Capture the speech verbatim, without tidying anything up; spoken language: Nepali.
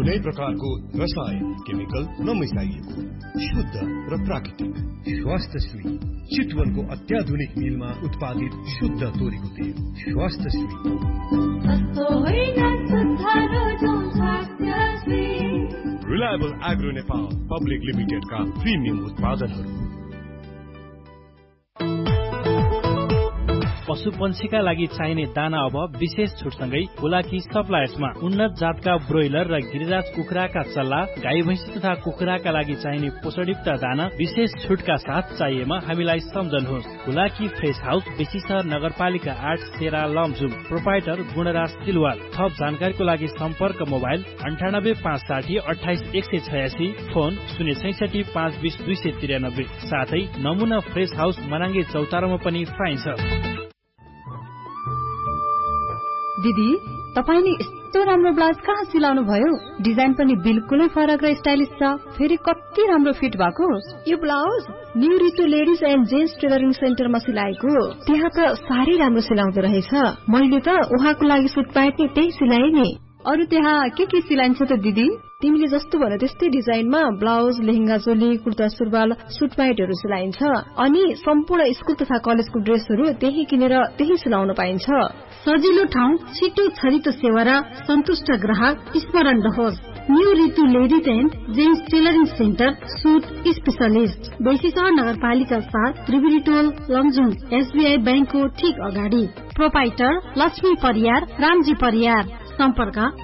कुनै प्रकारको रसायन केमिकल नमिसाइएको शुद्ध र प्राकृतिक स्वास्थ्यश्री चितवनको अत्याधुनिक मिलमा उत्पादित शुद्ध तोरीको तेल स्वास्थ्यश्री। रिलायबल एग्रो नेपाल पब्लिक लिमिटेडका प्रिमियम उत्पादनहरू। पशुपन्छीका लागि चाहिने दाना अब विशेष छुटसँगै हुलाकी सप्लायर्समा उन्नत जातका ब्रोइलर र गिरिराज कुखुराका चल्ला, गाई भैँसी तथा कुखुराका लागि चाहिने पोषणयुक्त दाना विशेष छुटका साथ चाहिएमा हामीलाई सम्झनुहोस्। हुलाकी फ्रेस हाउस, बेसी सहर नगरपालिका आठ, सेरा लमजुम। प्रोपाइटर गुणराज सिलवाल। थप जानकारीको लागि सम्पर्क मोबाइल अन्ठानब्बे पाँच साठी अठाइस एक सय छयासी, फोन शून्य छैसठी पाँच बिस दुई सय त्रियानब्बे। साथै नमुना फ्रेस हाउस मनाङ्गे चौतारोमा पनि पाइन्छ। दिदी, तपाईले यस्तो राम्रो ब्लाउज कहाँ सिलाउनु भयो? डिजाइन पनि बिल्कुलै फरक र स्टाइलिश छ, फेरि कति राम्रो फिट भएको। यो blouse new Ritu ladies and gents tailoring सेन्टरमा सिलाएको। त्यहाँ त साह्रै राम्रो सिलाउँदो रहेछ। मैले त उहाँको लागि सुट प्यान्ट नि त्यही सिलाएँ नि। अरू त्यहाँ के के सिलाइन्छ त दिदी? तिमीले जस्तो भने त्यस्तै डिजाइनमा ब्लाउज, लेहेंगा चोली, कुर्ता सुरुवाल, सुट प्यान्टहरू सिलाइन्छ। अनि सम्पूर्ण स्कुल तथा कलेजको ड्रेसहरू त्यही किनेर त्यही सिलाउन पाइन्छ। सजिलो ठाउँ, छिटो छरितो सेवा र सन्तुष्ट ग्राहक स्मरण रहोस्। New Ritu ladies and gents tailoring centre, suit specialist, बेसी सहर नगरपालिका सात, त्रिवेणी टोल, लमजुङ, एसबीआई बैंकको ठीक अगाडि। प्रोपाइटर लक्ष्मी परियार, रामजी परियार। सम्पर्क